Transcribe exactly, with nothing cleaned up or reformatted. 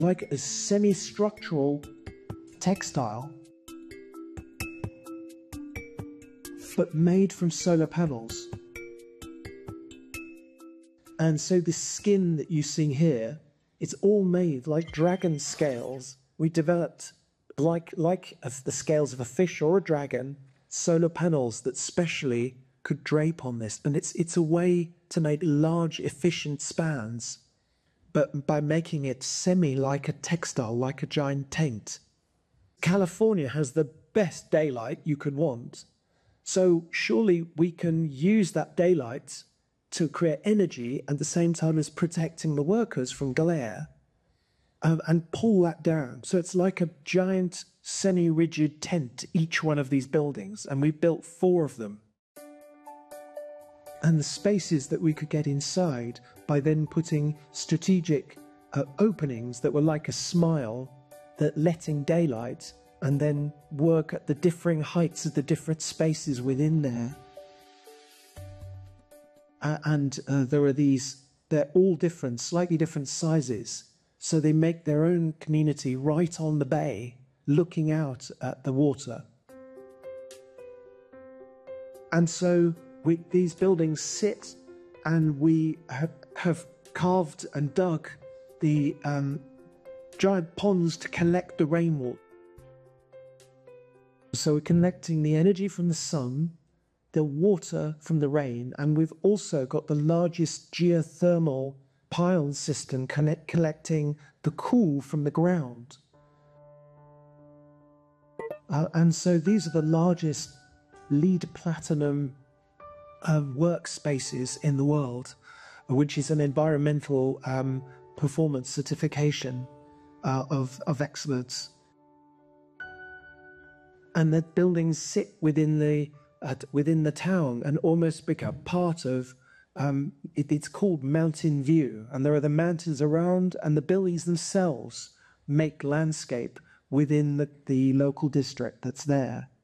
like a semi-structural textile, but made from solar panels. And so the skin that you see here, it's all made like dragon scales. We developed, like, like the scales of a fish or a dragon, solar panels that specially could drape on this. And it's, it's a way to make large, efficient spans, but by making it semi like a textile, like a giant tent. California has the best daylight you could want. So surely we can use that daylight to create energy at the same time as protecting the workers from glare, um, and pull that down. So it's like a giant semi-rigid tent, each one of these buildings, and we built four of them. And the spaces that we could get inside by then putting strategic uh, openings that were like a smile, that let in daylight, and then work at the differing heights of the different spaces within there. Uh, and uh, there are these, they're all different, slightly different sizes. So they make their own community right on the bay, looking out at the water. And so we, these buildings sit, and we have, have carved and dug the um, giant ponds to collect the rainwater. So we're collecting the energy from the sun, the water from the rain, and we've also got the largest geothermal pile system connect, collecting the cool from the ground. Uh, and so these are the largest LEED Platinum uh, workspaces in the world, which is an environmental um, performance certification uh, of, of excellence. And the buildings sit within the At, within the town and almost become part of, um, it, it's called Mountain View. And there are the mountains around, and the buildings themselves make landscape within the, the local district that's there.